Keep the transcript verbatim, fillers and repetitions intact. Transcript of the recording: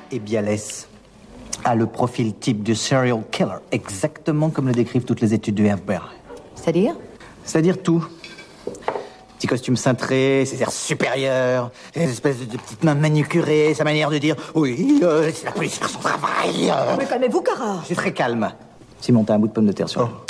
et Bialès a le profil type du serial killer, exactement comme le décrivent toutes les études du F B I. C'est-à-dire? C'est-à-dire tout. Petit costume cintré, ses airs supérieurs, ses espèces de petites mains manucurées, sa manière de dire « Oui, euh, c'est la police faire son travail euh. !» Mais calmez-vous, Cara. Je suis très calme. Simon, t'as un bout de pomme de terre sur Oh. lui.